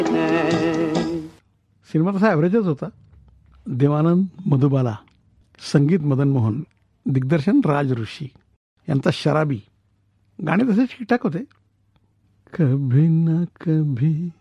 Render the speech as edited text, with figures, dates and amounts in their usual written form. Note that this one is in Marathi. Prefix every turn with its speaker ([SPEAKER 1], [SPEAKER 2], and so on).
[SPEAKER 1] सिनेमा तसा ॲव्हरेजच होता. देवानंद, मधुबाला, संगीत मदन मोहन, दिग्दर्शन राज ऋषी यांचा शराबी. गाणे तसे ठीकठाक होते. कभी ना कभी